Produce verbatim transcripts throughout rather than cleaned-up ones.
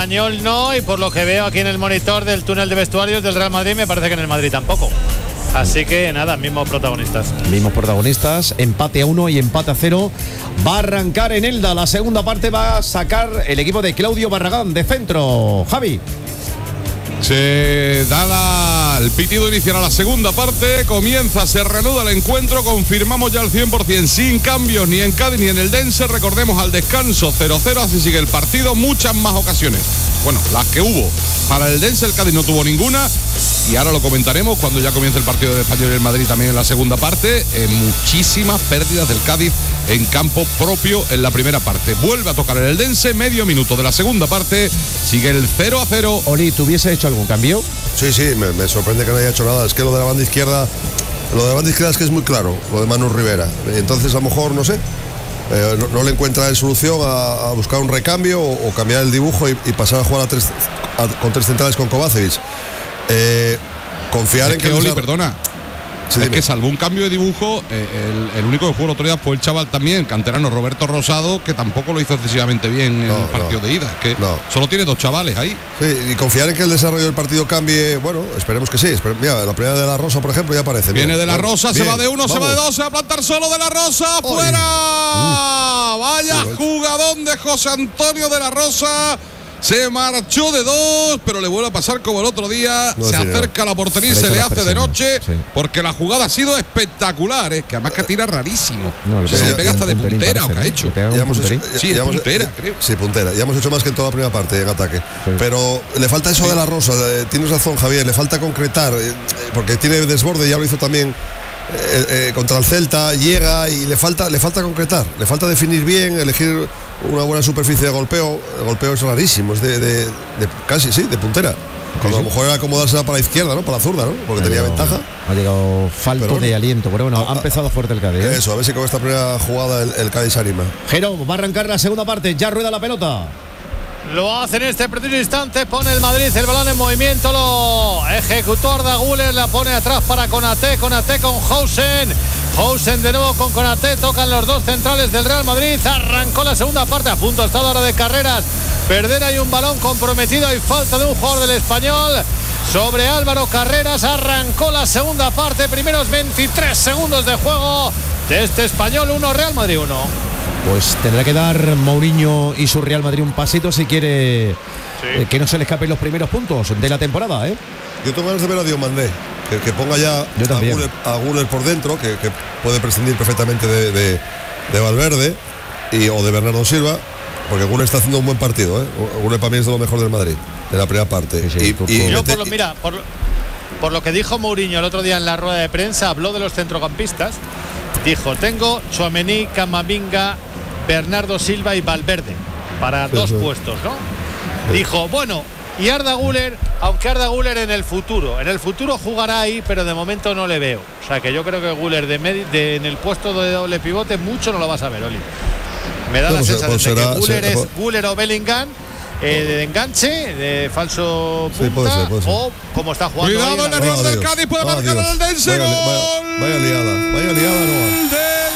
Español no, y por lo que veo aquí en el monitor del túnel de vestuarios del Real Madrid, me parece que en el Madrid tampoco. Así que nada, mismos protagonistas. Mismos protagonistas, empate a uno y empate a cero. Va a arrancar en Elda. La segunda parte va a sacar el equipo de Claudio Barragán de centro. Javi. Se da la, el pitido inicial a la segunda parte, comienza, se reanuda el encuentro, confirmamos ya al cien por ciento, sin cambios ni en Cádiz ni en el Dense, recordemos al descanso cero cero, así sigue el partido, muchas más ocasiones, bueno, las que hubo para el Dense, el Cádiz no tuvo ninguna, y ahora lo comentaremos cuando ya comience el partido del Español y el Madrid también en la segunda parte, eh, muchísimas pérdidas del Cádiz en campo propio en la primera parte. Vuelve a tocar el Eldense, medio minuto de la segunda parte, sigue el cero a cero. Oli, ¿tú hubiese hecho algún cambio? Sí, sí, me, me sorprende que no haya hecho nada. Es que lo de la banda izquierda, lo de la banda izquierda es que es muy claro, lo de Manu Rivera. Entonces a lo mejor, no sé, eh, no, no le encuentra el solución a, a buscar un recambio o, o cambiar el dibujo y, y pasar a jugar a tres, a, con tres centrales con Kovacevic. Eh, confiar es en que, que... Oli, los... perdona. Sí, es que salvo un cambio de dibujo, eh, el, el único que jugó el otro día fue el chaval también, canterano Roberto Rosado, que tampoco lo hizo excesivamente bien en no, el partido no, de ida. Es que no. Solo tiene dos chavales ahí. Sí, y confiar en que el desarrollo del partido cambie, bueno, esperemos que sí. Esper- mira, la primera de la Rosa, por ejemplo, ya aparece. Viene mira. de la Rosa, bien, se va de uno, vamos. Se va de dos, se va a plantar solo de la Rosa, ¡fuera! Uh. Vaya uh. jugadón de José Antonio de la Rosa. Se marchó de dos, pero le vuelve a pasar como el otro día. No, se acerca a la portería y se le hace de noche, sí. Porque la jugada ha sido espectacular, ¿eh? Que además que tira rarísimo. No, le, pega, se le pega hasta de puntera, ¿o qué ha hecho? Ya hemos hecho ya, sí, ya es puntera, hemos, creo. Sí, puntera. Ya hemos hecho más que en toda la primera parte en ataque. Sí. Pero le falta eso sí. de la Rosa. Tienes razón, Javier. Le falta concretar, porque tiene desborde, ya lo hizo también. Eh, eh, contra el Celta, llega y le falta le falta concretar, le falta definir bien, elegir una buena superficie de golpeo. El golpeo es rarísimo, es de, de, de casi, sí, de puntera. Cuando sí, a lo mejor era acomodársela para la izquierda, ¿no? Para la zurda, ¿no? Porque ha tenía llegado, ventaja. Ha llegado falto pero, de aliento, pero bueno, a, ha empezado fuerte el Cádiz, ¿eh? Eso, a ver si con esta primera jugada el, el Cádiz se anima. Jero, va a arrancar la segunda parte, ya rueda la pelota. Lo hace en este preciso instante, pone el Madrid el balón en movimiento, lo ejecutó Arda Güler, la pone atrás para Konaté, Konaté con Hausen, Hausen de nuevo con Konaté, tocan los dos centrales del Real Madrid, arrancó la segunda parte, a punto está ahora de Carreras, perder hay un balón comprometido, hay falta de un jugador del Español sobre Álvaro Carreras, arrancó la segunda parte, primeros veintitrés segundos de juego de este Español uno, Real Madrid uno. Pues tendrá que dar Mourinho y su Real Madrid un pasito si quiere sí. eh, que no se le escapen los primeros puntos de la temporada, ¿eh? Yo tengo ganas de ver a Diomandé, que, que ponga ya a Güler, a Güler por dentro, que, que puede prescindir perfectamente de, de, de Valverde y, o de Bernardo Silva, porque Güler está haciendo un buen partido, ¿eh? Güler para mí es de lo mejor del Madrid, de la primera parte. Sí, sí, y, y, yo por lo, mira, por, por lo que dijo Mourinho el otro día en la rueda de prensa, habló de los centrocampistas, dijo, tengo Tchouaméni, Camavinga, Bernardo Silva y Valverde para dos puestos, ¿no? Dijo, bueno, y Arda Güler, aunque Arda Güler en el futuro, en el futuro jugará ahí, pero de momento no le veo. O sea que yo creo que Güler de, de en el puesto de doble pivote mucho no lo vas a ver, Oli. Me da no, la pues sensación pues será, de que Güler será, es Güler o Bellingham. Eh, de enganche, de falso punta, sí, puede ser, puede ser. O como está jugando. Cuidado el error del Cádiz, puede oh, marcar el Eldense. Vaya, vaya, vaya liada, vaya liada no.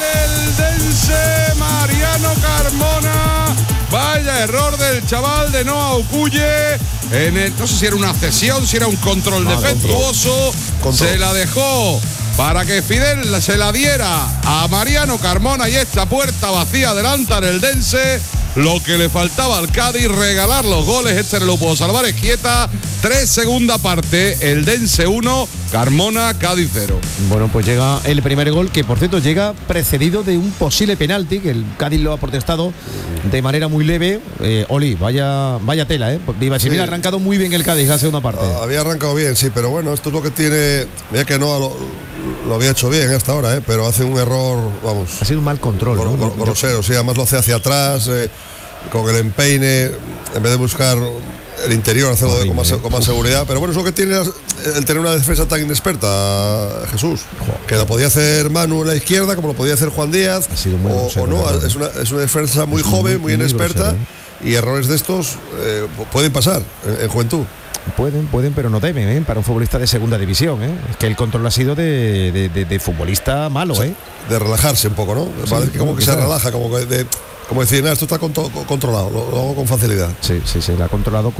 Del Eldense, Mariano Carmona. Vaya error del chaval de Noah Ocuye. En el, no sé si era una cesión, si era un control ah, defectuoso. Control. Se la dejó para que Fidel se la diera a Mariano Carmona y esta puerta vacía adelanta el Eldense. Lo que le faltaba al Cádiz, regalar los goles. Este no lo pudo salvar Esquieta. Tres, segunda parte. El Eldense uno, Carmona, Cádiz cero. Bueno, pues llega el primer gol, que por cierto llega precedido de un posible penalti, que el Cádiz lo ha protestado de manera muy leve. Eh, Oli, vaya, vaya tela, ¿eh? Viva, si sí. Hubiera arrancado muy bien el Cádiz la segunda parte. Ah, había arrancado bien, sí, pero bueno, esto es lo que tiene. Mira que no lo, lo había hecho bien hasta ahora, ¿eh? Pero hace un error, vamos. Ha sido un mal control, gor, ¿no? Gor, grosero, sí, además lo hace hacia atrás. Eh, con el empeine, en vez de buscar el interior, hacerlo de, con, más, con más seguridad. Pero bueno, es lo que tiene el tener una defensa tan inexperta, Jesús, que lo podía hacer Manu en la izquierda, como lo podía hacer Juan Díaz, ha sido muy o, o no, es una, es una defensa muy es joven, muy, muy inexperta, grosero, ¿eh? Y errores de estos eh, pueden pasar en, en juventud. Pueden, pueden, pero no deben, ¿eh? Para un futbolista de segunda división, ¿eh? Es que el control ha sido de, de, de, de futbolista malo, ¿eh? De relajarse un poco, ¿no? Sí, vale, como que se relaja, como que de, como decir, nada, esto está controlado, lo, lo hago con facilidad. Sí, sí, sí, lo ha controlado con